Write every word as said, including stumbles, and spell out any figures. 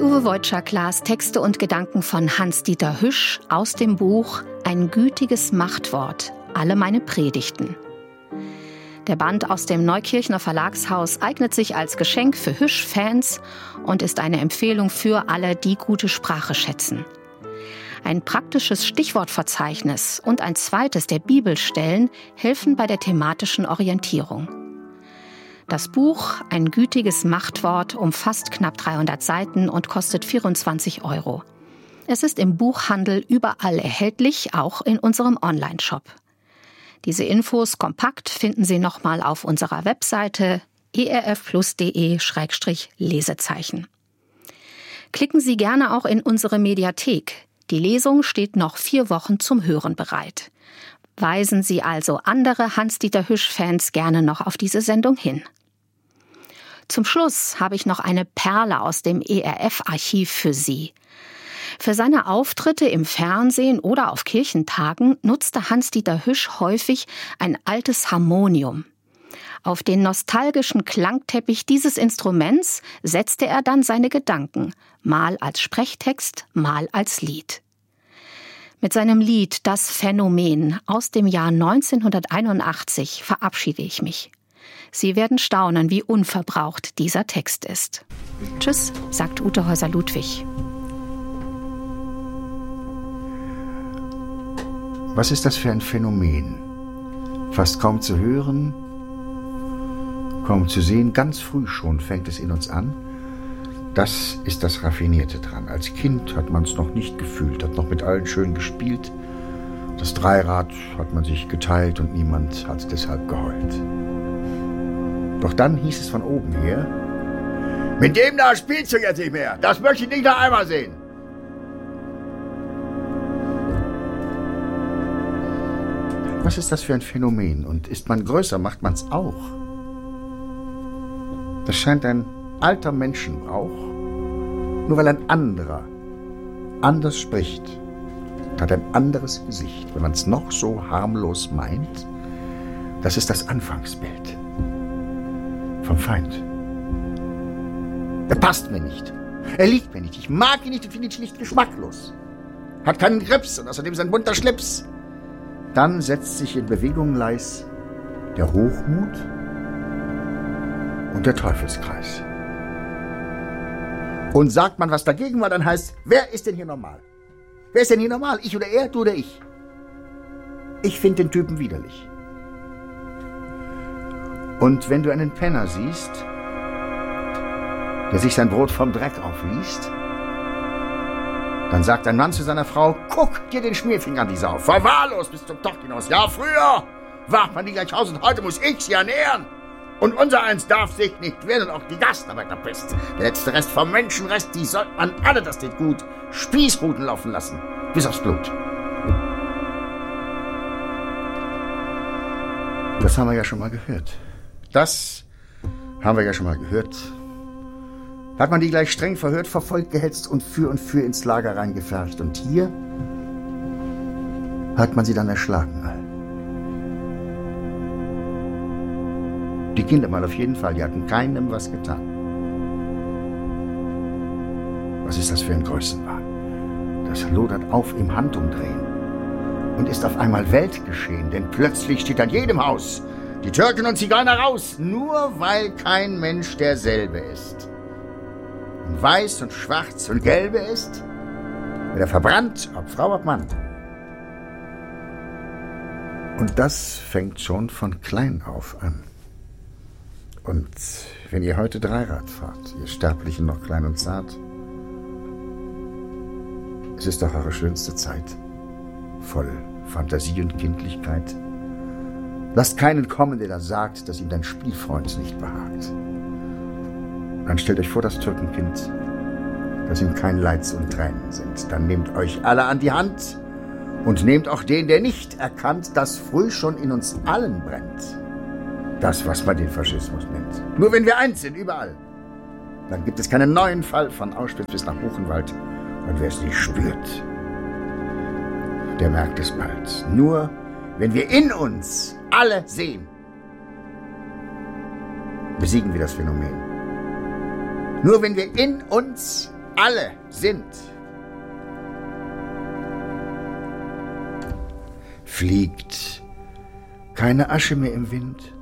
Kai-Uwe Wojcik las Texte und Gedanken von Hans-Dieter Hüsch aus dem Buch Ein gütiges Machtwort, alle meine Predigten. Der Band aus dem Neukirchner Verlagshaus eignet sich als Geschenk für Hüsch-Fans und ist eine Empfehlung für alle, die gute Sprache schätzen. Ein praktisches Stichwortverzeichnis und ein zweites der Bibelstellen helfen bei der thematischen Orientierung. Das Buch Ein gütiges Machtwort umfasst knapp dreihundert Seiten und kostet vierundzwanzig Euro. Es ist im Buchhandel überall erhältlich, auch in unserem Online-Shop. Diese Infos kompakt finden Sie nochmal auf unserer Webseite e r f plus punkt d e slash lesezeichen. Klicken Sie gerne auch in unsere Mediathek. Die Lesung steht noch vier Wochen zum Hören bereit. Weisen Sie also andere Hans-Dieter Hüsch-Fans gerne noch auf diese Sendung hin. Zum Schluss habe ich noch eine Perle aus dem E R F-Archiv für Sie. Für seine Auftritte im Fernsehen oder auf Kirchentagen nutzte Hans-Dieter Hüsch häufig ein altes Harmonium. Auf den nostalgischen Klangteppich dieses Instruments setzte er dann seine Gedanken, mal als Sprechtext, mal als Lied. Mit seinem Lied Das Phänomen aus dem Jahr neunzehnhunderteinundachtzig verabschiede ich mich. Sie werden staunen, wie unverbraucht dieser Text ist. Tschüss, sagt Ute Häuser-Ludwig. Was ist das für ein Phänomen? Fast kaum zu hören, kaum zu sehen, ganz früh schon fängt es in uns an. Das ist das Raffinierte dran. Als Kind hat man es noch nicht gefühlt, hat noch mit allen schön gespielt. Das Dreirad hat man sich geteilt und niemand hat deshalb geheult. Doch dann hieß es von oben her: Mit dem da spielst du jetzt nicht mehr. Das möchte ich nicht noch einmal sehen. Was ist das für ein Phänomen? Und ist man größer, macht man es auch. Das scheint ein alter Menschenbrauch. Nur weil ein anderer anders spricht, hat ein anderes Gesicht. Wenn man es noch so harmlos meint, das ist das Anfangsbild vom Feind. Er passt mir nicht. Er liegt mir nicht. Ich mag ihn nicht und finde ihn schlicht geschmacklos. Hat keinen Grips und außerdem sein bunter Schlips. Dann setzt sich in Bewegung leis der Hochmut und der Teufelskreis. Und sagt man was dagegen, weil dann heißt, wer ist denn hier normal? Wer ist denn hier normal? Ich oder er, du oder ich? Ich finde den Typen widerlich. Und wenn du einen Penner siehst, der sich sein Brot vom Dreck aufliest, dann sagt ein Mann zu seiner Frau, guck dir den Schmierfinger an die Sau, verwahrlost bis zum Tocht hinaus. Ja, früher warf man die gleich aus und heute muss ich sie ernähren. Und unser eins darf sich nicht wehren und auch die Gastarbeiterpest. Der letzte Rest vom Menschenrest, die sollte man alle, das steht gut, Spießruten laufen lassen, bis aufs Blut. Das haben wir ja schon mal gehört. Das haben wir ja schon mal gehört. Hat man die gleich streng verhört, verfolgt, gehetzt und für und für ins Lager reingefercht. Und hier hat man sie dann erschlagen all. Die Kinder mal auf jeden Fall, die hatten keinem was getan. Was ist das für ein Größenwahn? Das lodert auf im Handumdrehen und ist auf einmal Weltgeschehen, denn plötzlich steht an jedem Haus die Türken und Zigeuner raus, nur weil kein Mensch derselbe ist. Und weiß und schwarz und gelbe ist, wird er verbrannt, ob Frau, ob Mann. Und das fängt schon von klein auf an. Und wenn ihr heute Dreirad fahrt, ihr Sterblichen noch klein und zart, es ist doch eure schönste Zeit, voll Fantasie und Kindlichkeit. Lasst keinen kommen, der da sagt, dass ihm dein Spielfreund nicht behagt. Dann stellt euch vor das Türkenkind, das ihm kein Leids und Tränen sind. Dann nehmt euch alle an die Hand und nehmt auch den, der nicht erkannt, dass früh schon in uns allen brennt. Das, was man den Faschismus nennt. Nur wenn wir eins sind, überall, dann gibt es keinen neuen Fall von Auschwitz bis nach Buchenwald. Und wer es nicht spürt, der merkt es bald. Nur wenn wir in uns alle sehen, besiegen wir das Phänomen. Nur wenn wir in uns alle sind. Fliegt keine Asche mehr im Wind,